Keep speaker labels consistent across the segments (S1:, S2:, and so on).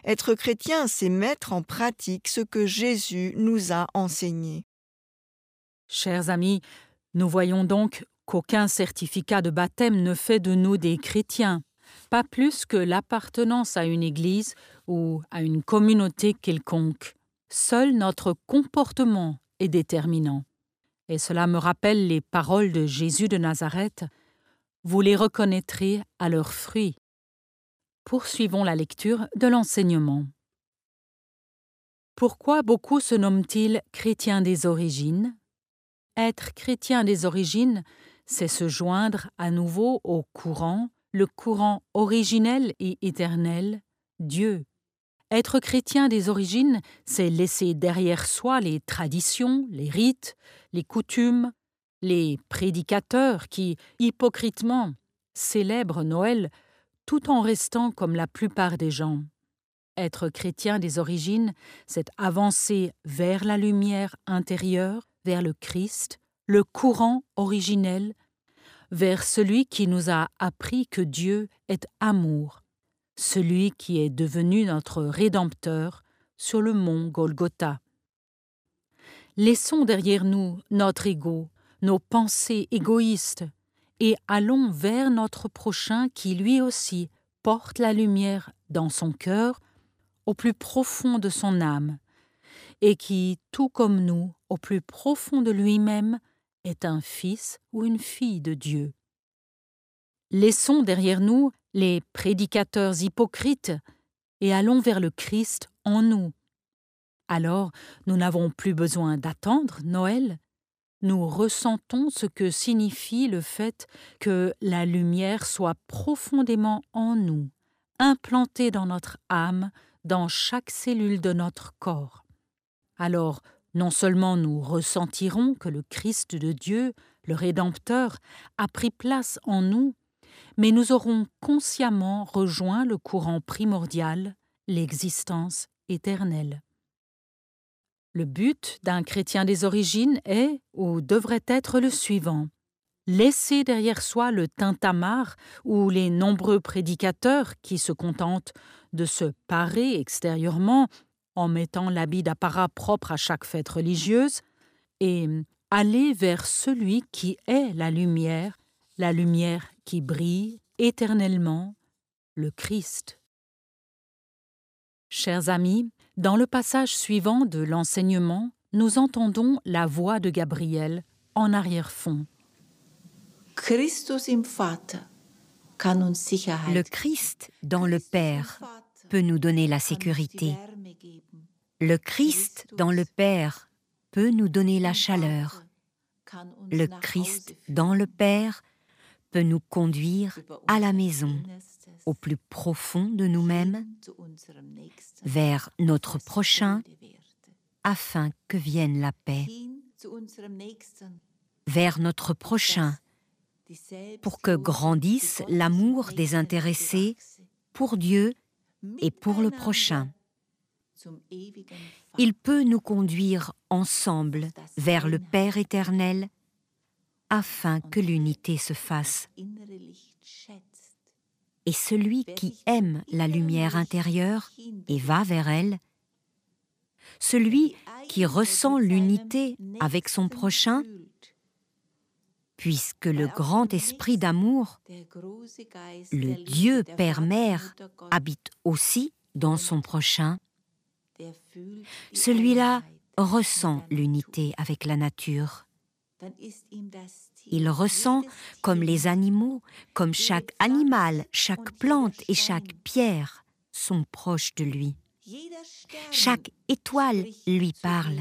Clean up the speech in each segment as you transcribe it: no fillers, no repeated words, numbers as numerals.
S1: Être chrétien, c'est mettre en pratique ce que Jésus nous a enseigné.
S2: Chers amis, nous voyons donc qu'aucun certificat de baptême ne fait de nous des chrétiens, pas plus que l'appartenance à une église ou à une communauté quelconque. Seul notre comportement est déterminant. Et cela me rappelle les paroles de Jésus de Nazareth. Vous les reconnaîtrez à leurs fruits. Poursuivons la lecture de l'enseignement. Pourquoi beaucoup se nomment-ils chrétiens des origines ? Être chrétien des origines, c'est se joindre à nouveau au courant, le courant originel et éternel, Dieu. Être chrétien des origines, c'est laisser derrière soi les traditions, les rites, les coutumes, les prédicateurs qui, hypocritement, célèbrent Noël tout en restant comme la plupart des gens. Être chrétien des origines, c'est avancer vers la lumière intérieure, vers le Christ, le courant originel, vers celui qui nous a appris que Dieu est amour, celui qui est devenu notre Rédempteur sur le mont Golgotha. Laissons derrière nous notre ego, nos pensées égoïstes, et allons vers notre prochain qui lui aussi porte la lumière dans son cœur, au plus profond de son âme, et qui, tout comme nous, au plus profond de lui-même, est un fils ou une fille de Dieu. Laissons derrière nous les prédicateurs hypocrites et allons vers le Christ en nous. Alors, nous n'avons plus besoin d'attendre Noël. Nous ressentons ce que signifie le fait que la lumière soit profondément en nous, implantée dans notre âme, dans chaque cellule de notre corps. Alors, non seulement nous ressentirons que le Christ de Dieu, le Rédempteur, a pris place en nous, mais nous aurons consciemment rejoint le courant primordial, l'existence éternelle. Le but d'un chrétien des origines est, ou devrait être, le suivant. Laisser derrière soi le tintamarre ou les nombreux prédicateurs qui se contentent de se parer extérieurement en mettant l'habit d'apparat propre à chaque fête religieuse, et aller vers celui qui est la lumière qui brille éternellement, le Christ. Chers amis, dans le passage suivant de l'enseignement, nous entendons la voix de Gabriel en arrière-fond.
S3: Le Christ dans le Père peut nous donner la sécurité. Le Christ dans le Père peut nous donner la chaleur. Le Christ dans le Père peut nous conduire à la maison, au plus profond de nous-mêmes, vers notre prochain, afin que vienne la paix. Vers notre prochain, pour que grandisse l'amour désintéressé pour Dieu et pour le prochain. Il peut nous conduire ensemble vers le Père éternel, afin que l'unité se fasse. Et celui qui aime la lumière intérieure et va vers elle, celui qui ressent l'unité avec son prochain, puisque le grand esprit d'amour, le Dieu Père-Mère, habite aussi dans son prochain, celui-là ressent l'unité avec la nature. Il ressent comme les animaux, comme chaque animal, chaque plante et chaque pierre sont proches de lui. Chaque étoile lui parle.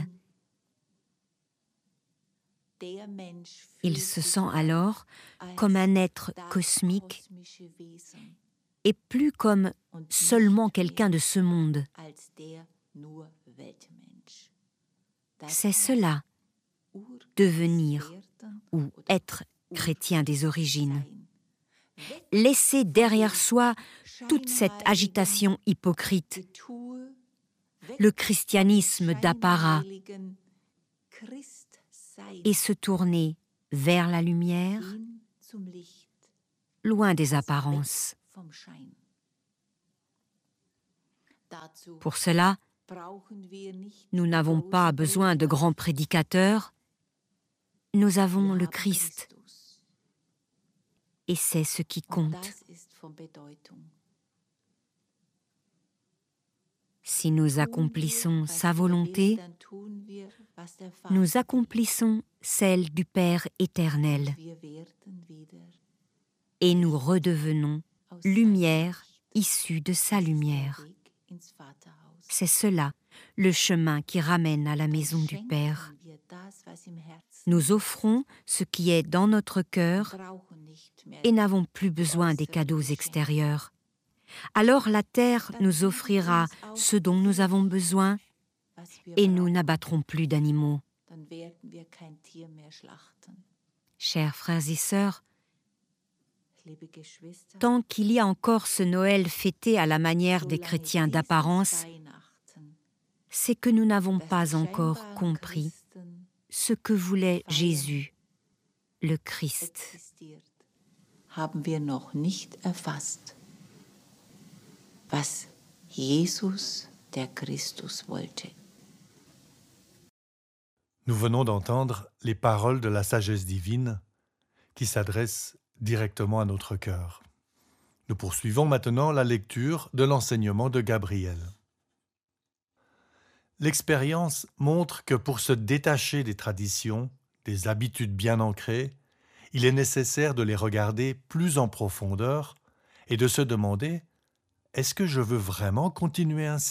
S3: Il se sent alors comme un être cosmique et plus comme seulement quelqu'un de ce monde. C'est cela, devenir ou être chrétien des origines. Laisser derrière soi toute cette agitation hypocrite, le christianisme d'apparat, et se tourner vers la lumière, loin des apparences. Pour cela, nous n'avons pas besoin de grands prédicateurs, nous avons le Christ, et c'est ce qui compte. Si nous accomplissons sa volonté, nous accomplissons celle du Père éternel, et nous redevenons lumière issue de sa lumière. C'est cela, le chemin qui ramène à la maison du Père. Nous offrons ce qui est dans notre cœur et n'avons plus besoin des cadeaux extérieurs. Alors la terre nous offrira ce dont nous avons besoin et nous n'abattrons plus d'animaux. Chers frères et sœurs, tant qu'il y a encore ce Noël fêté à la manière des chrétiens d'apparence, c'est que nous n'avons pas encore compris ce que voulait Jésus, le Christ.
S4: Haben wir noch nicht erfasst, was Jesus, der Christus, wollte.
S5: Nous venons d'entendre les paroles de la sagesse divine qui s'adressent directement à notre cœur. Nous poursuivons maintenant la lecture de l'enseignement de Gabriel. L'expérience montre que pour se détacher des traditions, des habitudes bien ancrées, il est nécessaire de les regarder plus en profondeur et de se demander « Est-ce que je veux vraiment continuer ainsi ?»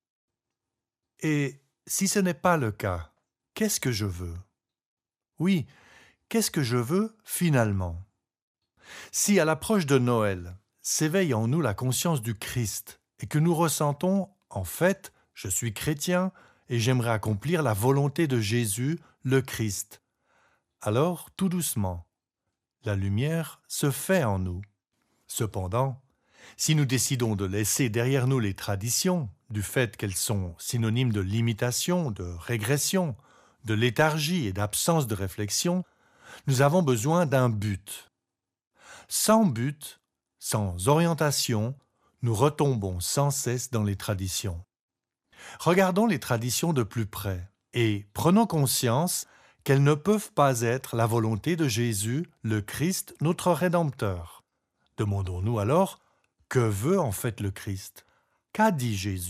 S5: Et si ce n'est pas le cas, qu'est-ce que je veux ? Oui, qu'est-ce que je veux finalement ? Si à l'approche de Noël s'éveille en nous la conscience du Christ et que nous ressentons « En fait, je suis chrétien et j'aimerais accomplir la volonté de Jésus, le Christ », alors tout doucement, la lumière se fait en nous. Cependant, si nous décidons de laisser derrière nous les traditions, du fait qu'elles sont synonymes de limitation, de régression, de léthargie et d'absence de réflexion, nous avons besoin d'un but. Sans but, sans orientation, nous retombons sans cesse dans les traditions. Regardons les traditions de plus près et prenons conscience qu'elles ne peuvent pas être la volonté de Jésus, le Christ, notre Rédempteur. Demandons-nous alors, que veut en fait le Christ ? Qu'a dit Jésus ?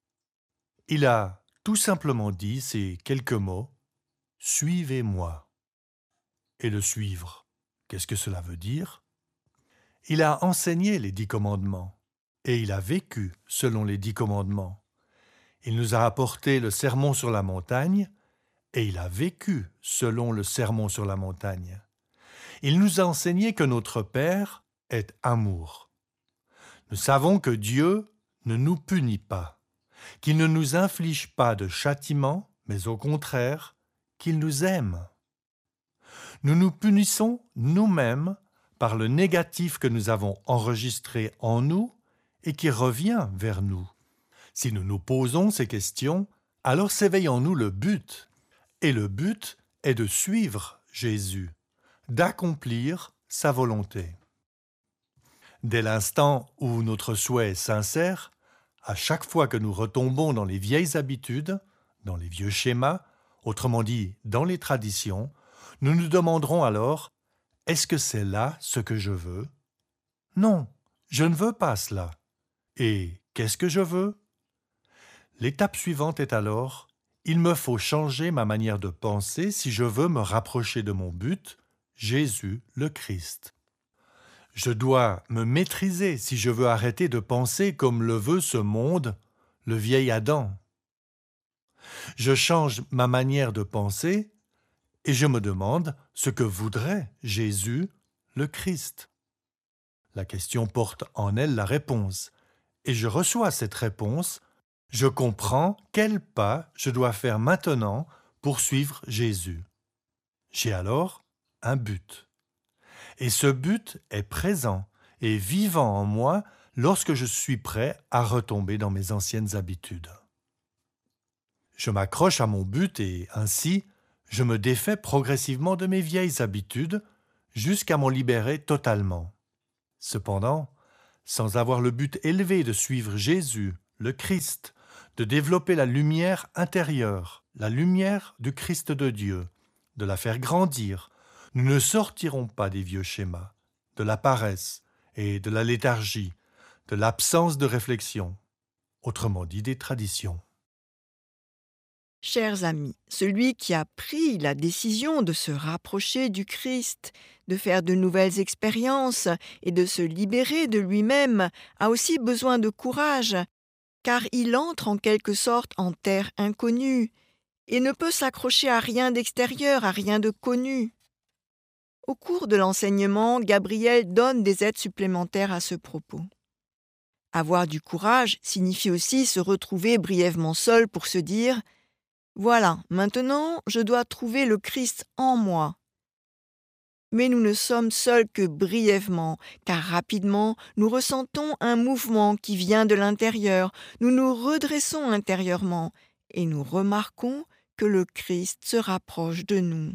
S5: Il a tout simplement dit ces quelques mots, « Suivez-moi ». Et le suivre, qu'est-ce que cela veut dire ? Il a enseigné les 10 commandements et il a vécu selon les 10 commandements. Il nous a apporté le sermon sur la montagne et il a vécu selon le sermon sur la montagne. Il nous a enseigné que notre Père est amour. Nous savons que Dieu ne nous punit pas, qu'il ne nous inflige pas de châtiment, mais au contraire, qu'il nous aime. Nous nous punissons nous-mêmes par le négatif que nous avons enregistré en nous et qui revient vers nous. Si nous nous posons ces questions, alors s'éveille en nous le but. Et le but est de suivre Jésus, d'accomplir sa volonté. Dès l'instant où notre souhait est sincère, à chaque fois que nous retombons dans les vieilles habitudes, dans les vieux schémas, autrement dit dans les traditions, nous nous demanderons alors « Est-ce que c'est là ce que je veux ?» Non, je ne veux pas cela. Et qu'est-ce que je veux ? L'étape suivante est alors « Il me faut changer ma manière de penser si je veux me rapprocher de mon but, Jésus le Christ. » Je dois me maîtriser si je veux arrêter de penser comme le veut ce monde, le vieil Adam. Je change ma manière de penser et je me demande ce que voudrait Jésus, le Christ. La question porte en elle la réponse et je reçois cette réponse. Je comprends quel pas je dois faire maintenant pour suivre Jésus. J'ai alors un but. Et ce but est présent et vivant en moi lorsque je suis prêt à retomber dans mes anciennes habitudes. Je m'accroche à mon but et ainsi, je me défais progressivement de mes vieilles habitudes jusqu'à m'en libérer totalement. Cependant, sans avoir le but élevé de suivre Jésus, le Christ, de développer la lumière intérieure, la lumière du Christ de Dieu, de la faire grandir. Nous ne sortirons pas des vieux schémas, de la paresse et de la léthargie, de l'absence de réflexion, autrement dit des traditions.
S1: Chers amis, celui qui a pris la décision de se rapprocher du Christ, de faire de nouvelles expériences et de se libérer de lui-même a aussi besoin de courage, car il entre en quelque sorte en terre inconnue et ne peut s'accrocher à rien d'extérieur, à rien de connu. Au cours de l'enseignement, Gabriel donne des aides supplémentaires à ce propos. Avoir du courage signifie aussi se retrouver brièvement seul pour se dire « Voilà, maintenant je dois trouver le Christ en moi ». Mais nous ne sommes seuls que brièvement, car rapidement nous ressentons un mouvement qui vient de l'intérieur, nous nous redressons intérieurement et nous remarquons que le Christ se rapproche de nous.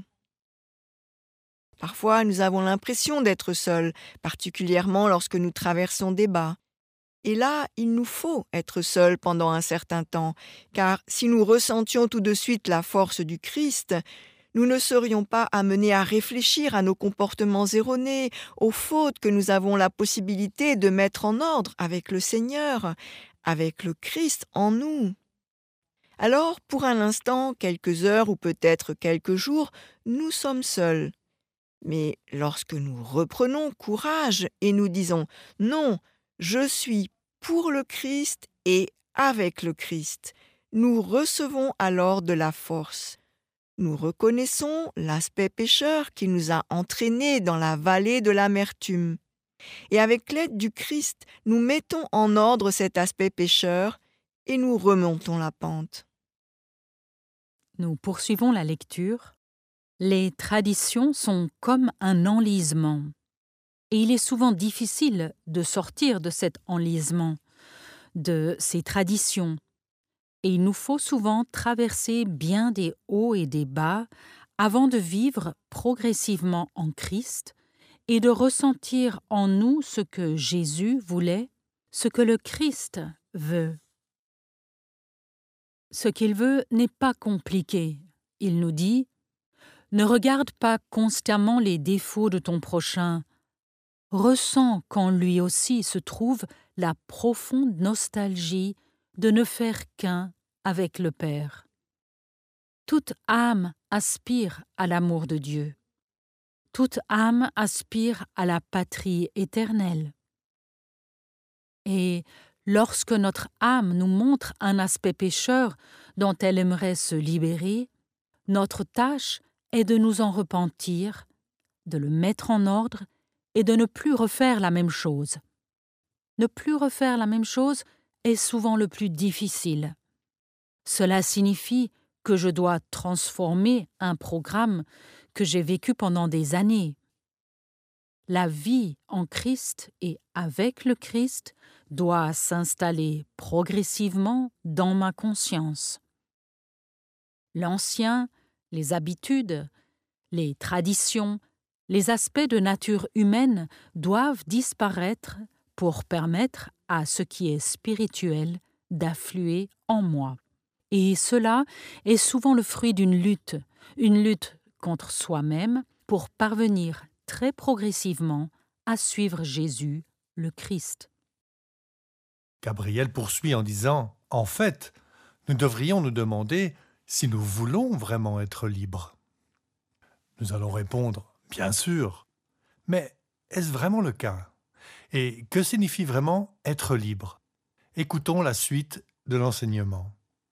S1: Parfois, nous avons l'impression d'être seuls, particulièrement lorsque nous traversons des bas. Et là, il nous faut être seuls pendant un certain temps, car si nous ressentions tout de suite la force du Christ, nous ne serions pas amenés à réfléchir à nos comportements erronés, aux fautes que nous avons la possibilité de mettre en ordre avec le Seigneur, avec le Christ en nous. Alors, pour un instant, quelques heures ou peut-être quelques jours, nous sommes seuls. Mais lorsque nous reprenons courage et nous disons « Non, je suis pour le Christ et avec le Christ », nous recevons alors de la force. Nous reconnaissons l'aspect pécheur qui nous a entraînés dans la vallée de l'amertume. Et avec l'aide du Christ, nous mettons en ordre cet aspect pécheur et nous remontons la pente.
S2: Nous poursuivons la lecture. Les traditions sont comme un enlisement. Et il est souvent difficile de sortir de cet enlisement, de ces traditions. Et il nous faut souvent traverser bien des hauts et des bas avant de vivre progressivement en Christ et de ressentir en nous ce que Jésus voulait, ce que le Christ veut. Ce qu'il veut n'est pas compliqué. Il nous dit « Ne regarde pas constamment les défauts de ton prochain. Ressens qu'en lui aussi se trouve la profonde nostalgie de ne faire qu'un avec le Père. Toute âme aspire à l'amour de Dieu. Toute âme aspire à la patrie éternelle. Et lorsque notre âme nous montre un aspect pécheur dont elle aimerait se libérer, notre tâche est de nous en repentir, de le mettre en ordre et de ne plus refaire la même chose. Ne plus refaire la même chose est souvent le plus difficile. Cela signifie que je dois transformer un programme que j'ai vécu pendant des années. La vie en Christ et avec le Christ doit s'installer progressivement dans ma conscience. L'ancien, les habitudes, les traditions, les aspects de nature humaine doivent disparaître pour permettre à ce qui est spirituel d'affluer en moi. Et cela est souvent le fruit d'une lutte contre soi-même pour parvenir très progressivement à suivre Jésus, le Christ.
S5: Gabriel poursuit en disant « En fait, nous devrions nous demander si nous voulons vraiment être libres. » Nous allons répondre « Bien sûr ». Mais est-ce vraiment le cas? Et que signifie vraiment être libre? Écoutons la suite de l'enseignement.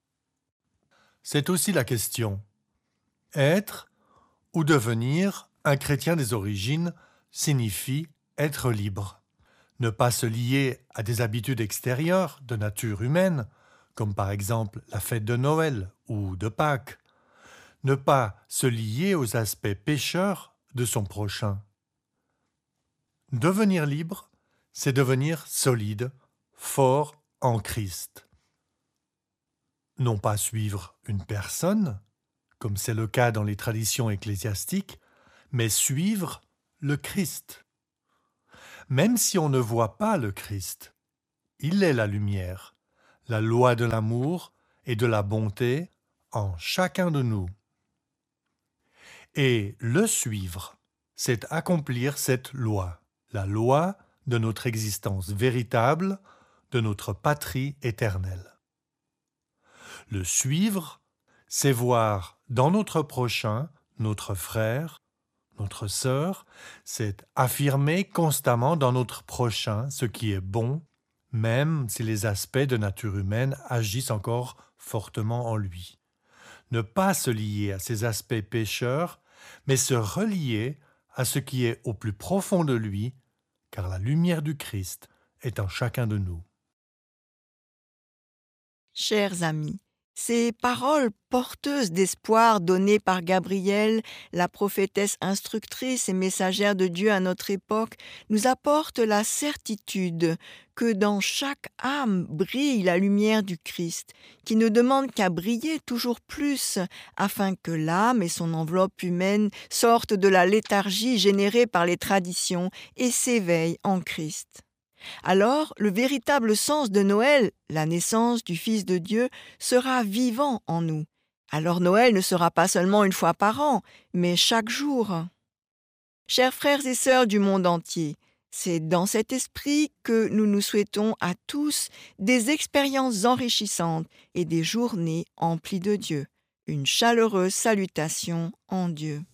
S5: C'est aussi la question. Être ou devenir un chrétien des origines signifie être libre. Ne pas se lier à des habitudes extérieures de nature humaine, comme par exemple la fête de Noël ou de Pâques. Ne pas se lier aux aspects pécheurs de son prochain. Devenir libre, c'est devenir solide, fort en Christ. Non pas suivre une personne, comme c'est le cas dans les traditions ecclésiastiques, mais suivre le Christ. Même si on ne voit pas le Christ, il est la lumière, la loi de l'amour et de la bonté en chacun de nous. Et le suivre, c'est accomplir cette loi, la loi de notre existence véritable, de notre patrie éternelle. Le suivre, c'est voir dans notre prochain, notre frère, notre sœur, c'est affirmer constamment dans notre prochain ce qui est bon, même si les aspects de nature humaine agissent encore fortement en lui. Ne pas se lier à ces aspects pécheurs, mais se relier à ce qui est au plus profond de lui, car la lumière du Christ est en chacun de nous.
S1: Chers amis, ces paroles porteuses d'espoir données par Gabrielle, la prophétesse instructrice et messagère de Dieu à notre époque, nous apportent la certitude que dans chaque âme brille la lumière du Christ, qui ne demande qu'à briller toujours plus, afin que l'âme et son enveloppe humaine sortent de la léthargie générée par les traditions et s'éveillent en Christ. Alors, le véritable sens de Noël, la naissance du Fils de Dieu, sera vivant en nous. Alors Noël ne sera pas seulement une fois par an, mais chaque jour. Chers frères et sœurs du monde entier, c'est dans cet esprit que nous nous souhaitons à tous des expériences enrichissantes et des journées emplies de Dieu. Une chaleureuse salutation en Dieu.